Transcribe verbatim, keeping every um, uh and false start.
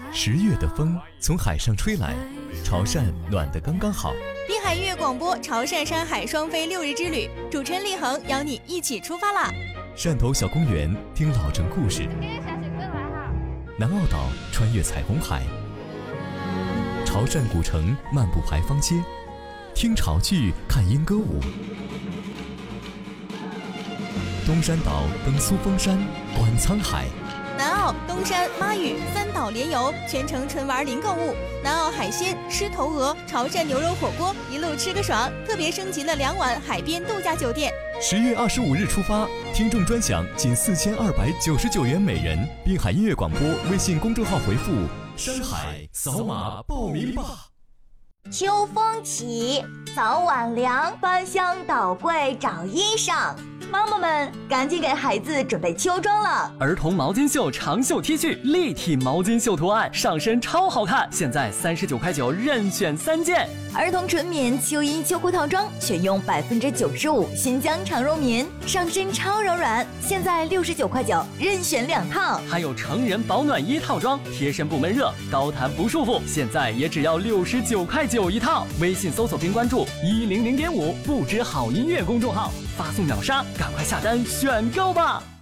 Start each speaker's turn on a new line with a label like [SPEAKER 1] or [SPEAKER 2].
[SPEAKER 1] 十月的风从海上吹来，潮汕暖得刚刚好。
[SPEAKER 2] 滨海音乐广播潮汕山海双飞六日之旅，主持人立恒邀你一起出发啦！
[SPEAKER 1] 汕头小公园听老城故事，南澳岛穿越彩虹海，潮汕古城漫步牌坊街，听潮剧看莺歌舞。东山岛登苏峰山，观沧海。
[SPEAKER 2] 南澳、东山、妈屿三岛联游，全程纯玩零购物。南澳海鲜、狮头鹅、潮汕牛肉火锅，一路吃个爽。特别升级了两晚海边度假酒店。
[SPEAKER 1] 十月二十五日出发，听众专享仅四千二百九十九元每人。滨海音乐广播微信公众号回复“山海”，扫码报名吧。
[SPEAKER 3] 秋风起，早晚凉，翻箱倒柜找衣裳。妈妈们，赶紧给孩子准备秋装了！
[SPEAKER 4] 儿童毛巾袖长袖 T 恤，立体毛巾袖图案，上身超好看，现在三十九块九，任选三件。
[SPEAKER 3] 儿童纯棉秋衣秋裤套装，选用百分之九十五新疆长绒棉，上身超柔软，现在六十九块九，任选两套。
[SPEAKER 4] 还有成人保暖衣套装，贴身不闷热，高弹不束缚，现在也只要六十九块九一套。微信搜索并关注一零零点五不知好音乐公众号，发送秒杀，赶快下单选购吧！